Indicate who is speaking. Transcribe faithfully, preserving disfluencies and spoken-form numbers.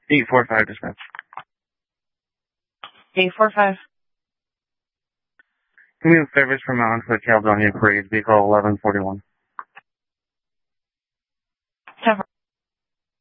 Speaker 1: eight four five dispatch.
Speaker 2: eight four five.
Speaker 1: Community service from Mountain for Caledonia Parade, vehicle eleven forty-one.